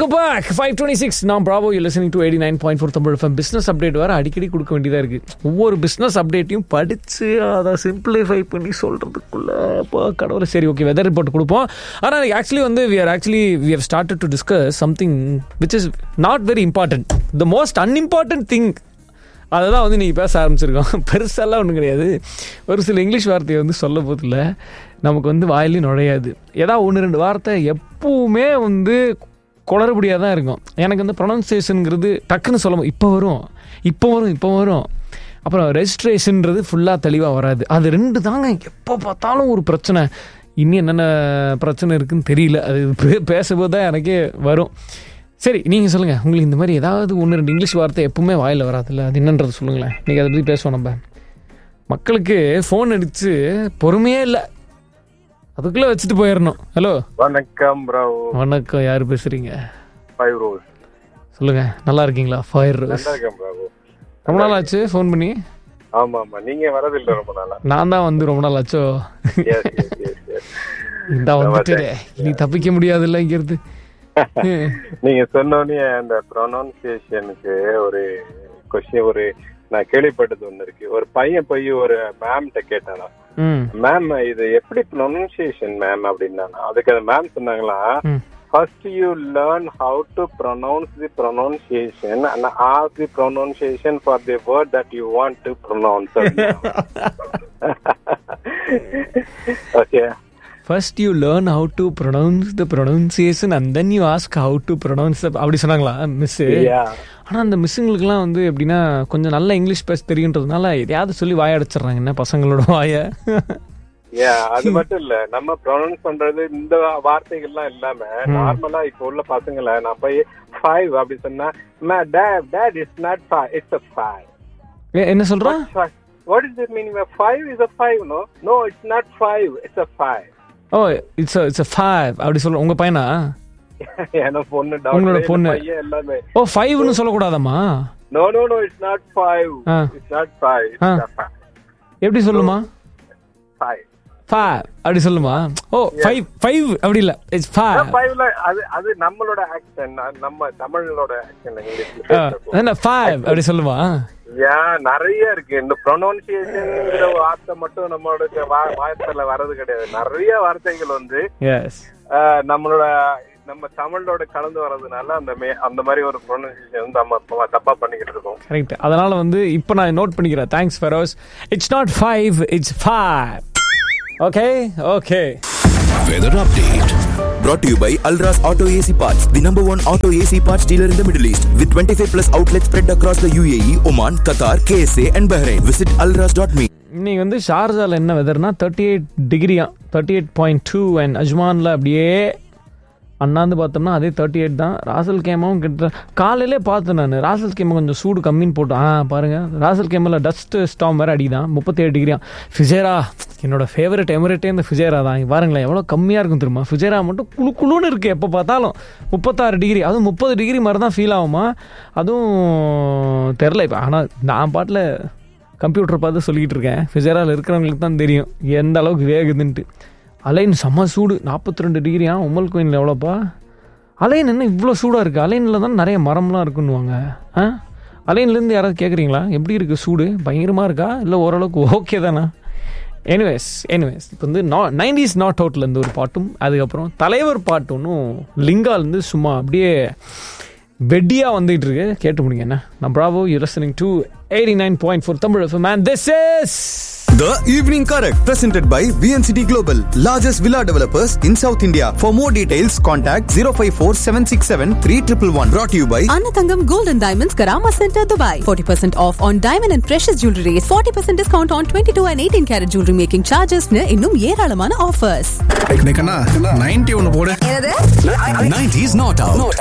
Welcome back. 5:26. நான் Bravo. You're listening to 89.4 Tamil FM. Business update வேற அடிக்கடி கொடுக்க வேண்டியதா இருக்கு. ஒவ்வொரு business updateயும் படிச்சு அதை simplify பண்ணி சொல்றதுக்குள்ள கடவுளே. சரி, ஓகே, வெதர் ரிப்போர்ட் கொடுப்போம். ஆனால் ஆக்சுவலி வந்து we have started to discuss something which is not very important. The most unimportant thing. அதுதான் வந்து நீங்கள் பேச ஆரம்பிச்சிருக்கோம். பெருசெல்லாம் ஒன்றும் கிடையாது. ஒரு சில இங்கிலீஷ் வார்த்தையை வந்து சொல்ல போதில்ல நமக்கு வந்து வாயிலையும் நுழையாது. ஏதாவது ஒன்று ரெண்டு வார்த்தை எப்பவுமே வந்து குளறுபடியாக தான் இருக்கும். எனக்கு வந்து ப்ரொனன்சியேஷனுங்கிறது டக்குன்னு சொல்ல இப்போ வரும். அப்புறம் ரெஜிஸ்ட்ரேஷன்றது ஃபுல்லாக தெளிவாக வராது. அது ரெண்டு தாங்க எப்போ பார்த்தாலும் ஒரு பிரச்சனை. இன்னும் என்னென்ன பிரச்சனை இருக்குதுன்னு தெரியல. அது பேசும்போது தான் எனக்கே வரும். சரி, நீங்கள் சொல்லுங்கள். உங்களுக்கு இந்த மாதிரி ஏதாவது ஒன்று ரெண்டு இங்கிலீஷ் வார்த்தை எப்பவுமே வாயில் வராதுல்ல, அது என்னன்றது சொல்லுங்களேன். நீங்கள் அதை பற்றி பேசுவோம். நம்ம மக்களுக்கு ஃபோன் அடித்து பொறுமையே இல்லை, அதுக்குள்ளே வச்சுட்டு போயிடணும். ஹலோ, வணக்கம் ப்ரோ. வணக்கம், யார் பேசுகிறீங்க? Fire rose. சொல்லுங்கள், நல்லா இருக்கீங்களா? Fire rose. ரொம்ப நாள் ஆச்சு ஃபோன் பண்ணி. ஆமாம், நீங்கள் வரதில்லை ரொம்ப நாளா. நான் தான் வந்து ரொம்ப நாள் ஆச்சோ. இந்த வந்துட்டு இனி தப்பிக்க முடியாதுல்ல இங்கிருந்து. நீங்க சொன்னோன்னே அந்த ப்ரொனன்சியேஷனுக்கு ஒரு கொஸ்டின் நான் கேள்விப்பட்டது ஒண்ணு இருக்கு. ஒரு பையன் போய் ஒரு மேம்கிட்ட கேட்டானா, மேம் இது எப்படி ப்ரொனன்சியேஷன் மேம் அப்படின்னா, அதுக்கு அந்த மேம் சொன்னாங்களா, first you learn how to pronounce the pronunciation and ask the pronunciation for the word that you want to pronounce. Okay, first you learn how to pronounce the pronunciation and then you ask how to pronounce the, அப்படி சொன்னாங்களா miss? ஆனால் அந்த மிஸ்ஸுங்களுக்குலாம் வந்து எப்படின்னா கொஞ்சம் நல்ல English பேச தெரியுன்றதுனால எதையாவது சொல்லி வாயடைச்சிடுறாங்க என்ன பசங்களோட வாய. அது மட்டும் இல்ல, நம்ம ப்ரொனவுன்ஸ் பண்றது இந்த வார்த்தைகள்லாம் இல்லாம நார்மலா இப்ப உள்ள பசங்களை நான் போய் 5 அப்படி சொன்னா, dad it's not 5, it's a 5. என்ன சொல்றா? What is the meaning of 5 is a 5? No, it's not 5, it's a 5. Oh, it's a 5 அப்படி சொல்ற உங்க பையனா? என்ன பொண்ணு, உங்களோட பொண்ணு எல்லாமே 5 னு சொல்ல கூடாதாமா? No, it's not 5. It's not 5. எப்படி சொல்லுமா? 5 அப்படி சொல்லுமா? 5 அப்படி இல்ல, it's 5. அது நம்மளோட ஆக்சன், நம்ம தமிழோட ஆக்சன். இங்கிலீஷ்ல என்ன 5 அப்படி சொல்லுமா? நிறைய இருக்கு. இந்த ப்ரொனன்சியேஷன் வார்த்தை மட்டும் நம்மளோட வார்த்தையில வர்றது கிடையாது. நிறைய வார்த்தைகள் வந்து நம்ம தமிழோட கலந்து வர்றதுனால அந்த மாதிரி ஒரு ப்ரொனன்சியேஷன் வந்து நம்ம தப்பா பண்ணிக்கிட்டு இருக்கோம். கரெக்ட். அதனால வந்து இப்போ நான் நோட் பண்ணிக்கிறேன். Thanks Feroz. It's not 5, it's 5. Okay. Weather update brought to you by Alras Auto AC Parts, the number one auto AC parts dealer in the Middle East, with 25 plus outlets spread across the UAE, Oman, Qatar, KSA and Bahrain. Visit alras.me. இன்னைக்கு வந்து ஷார்ஜால என்ன வெதர்னா 38 டிகிரியா, 38.2. And அஜ்மான்ல அப்படியே அண்ணாந்து பார்த்தோம்னா அதே 38 தான். ராசல் கேமாவும் கிட்ட காலையிலே பார்த்தேன் நான். ராசல் கேமா கொஞ்சம் சூடு கம்மின்னு போட்டோம். பாருங்க, ராசல் கேமில் டஸ்ட் ஸ்டாம் வேறு அடிதான். 37 டிகிரியா. ஃபிஜேரா, என்னோட ஃபேவரட் எமிரேட்டே இந்த ஃபிஜேரா தான். பாருங்களேன் எவ்வளோ கம்மியாக இருக்கும் தெரியுமா. ஃபிஜேரா மட்டும் குழுன்னு இருக்குது எப்போ பார்த்தாலும். 36 டிகிரி, அதுவும் 30 டிகிரி மாதிரி தான் ஃபீல் ஆகுமா, அதுவும் தெரில இப்போ. ஆனால் நான் பாட்டில் கம்ப்யூட்டர் பார்த்து சொல்லிக்கிட்டு இருக்கேன். ஃபிஜேராவில் இருக்கிறவங்களுக்கு தான் தெரியும் எந்த அளவுக்கு வேகுதுன்ட்டு. அலைன் செம்ம சூடு, 42 டிகிரியா. உமல் கோயினில் எவ்வளோப்பா அலைன்? என்ன இவ்வளோ சூடாக இருக்குது? அலைனில் தான் நிறைய மரம்லாம் இருக்குன்னுவாங்க. அலைன்லேருந்து யாராவது கேட்குறீங்களா எப்படி இருக்குது சூடு? பயங்கரமாக இருக்கா இல்லை ஓரளவுக்கு ஓகே தானா? எனிவேஸ் இப்போ வந்து 90s நாட் அவுட்லேருந்து ஒரு பாட்டும், அதுக்கப்புறம் தலைவர் பாட்டு ஒன்றும் லிங்காலேருந்து சும்மா அப்படியே வெட்டியாக வந்துகிட்டு இருக்கு. கேட்டு முடியுங்க என்ன. நான் Bravo, you're listening to 89.4 Tamil FM, and this is The Evening Correct, presented by VNCT Global, largest villa developers in South India. For more details, contact 054-767-3111. Brought to you by Annathangam Gold and Diamonds, Karama Center, Dubai. 40% off on diamond and precious jewelry rates. 40% discount on 22 and 18 karat jewelry making charges. இன்னும் ஏராளமான offers. 90 ஒன்னு போடு. 90s not out.